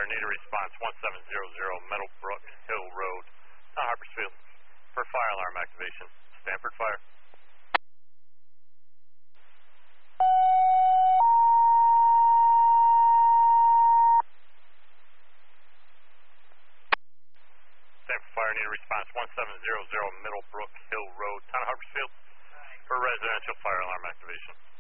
Fire, need a response 1700 Meadowbrook Hill Road, Harpersfield, for fire alarm activation. Stanford Fire. Stanford Fire, need a response 1700 Middlebrook Hill Road, Harpersfield, for residential fire alarm activation.